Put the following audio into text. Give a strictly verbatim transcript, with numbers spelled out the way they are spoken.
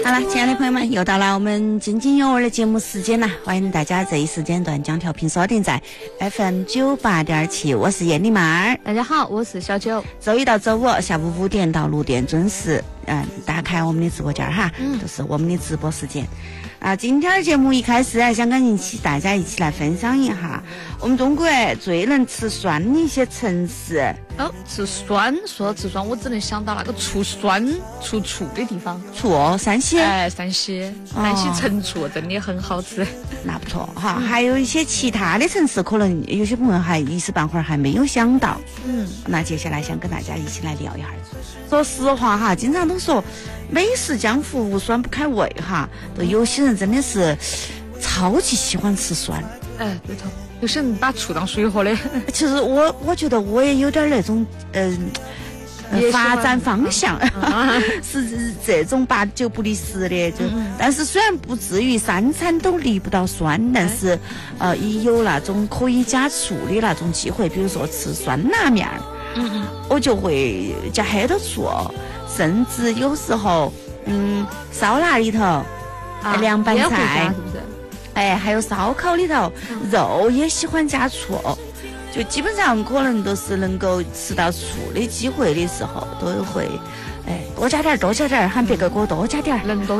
好了，亲爱的朋友们，又到了我们津津有味的节目时间了，欢迎大家这一时间段将调频锁定在 F M 九八点七，我是燕妮妈儿。 大家好，我是小九。 周一到周五下午五点到六点准时，嗯，打开我们的直播间哈，嗯，就是我们的直播时间。啊，今天的节目一开始啊，想跟一起大家一起来分享一下我们中国最能吃酸的一些城市。 哦，吃酸，说到吃酸，我只能想到那个出酸出醋的地方。 醋，山西。 哎，山西，山西陈醋真的很好吃。 那不错哈，嗯、还有一些其他的城市，可能有些朋友还一时半会儿还没有想到。嗯，那接下来想跟大家一起来聊一下。说实话哈，经常都说美食江湖无酸不开胃哈，都有些人真的是超级喜欢吃酸。 哎，对头。有些人把醋当水喝的。 其实我我觉得我也有点那种嗯、呃、发展方向、嗯、是这种八九不离十的，就、嗯、但是虽然不至于三餐都离不到酸，但是呃也有那种可以加醋的那种机会，比如说吃酸辣面，嗯嗯，我就会加很多醋，甚至有时候嗯烧腊里头、啊、凉拌菜是不是？哎，还有烧烤里头、嗯、肉也喜欢加醋，就基本上可能都是能够吃到醋的机会的时候，都会哎多加点多加点，喊别个给我多加点， 能多